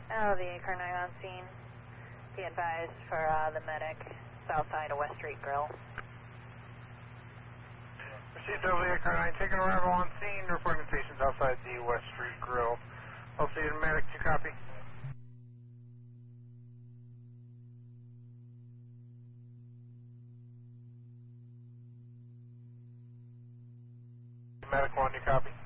Oh, the car 9 on scene. Be advised for the medic, south side of West Street Grill. Received car 9, taking arrival on scene, reporting stations outside the West Street Grill. I'll see you in medic, you copy? Medic 1, you copy?